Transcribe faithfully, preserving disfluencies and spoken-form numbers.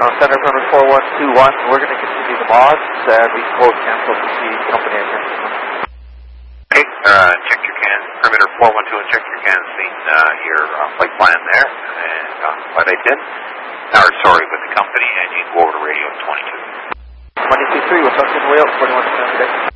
Uh, Center from four one two one, we're going to continue the mods, and we quote cancel proceed company attention. Okay, uh, check your can, perimeter four one two and check your can see uh, your uh, flight plan there, and uh, flight eight ten. Now, sorry, with the company, and you can go over to radio twenty-two. twenty-two three, we'll talk to you in the way out, forty-one today.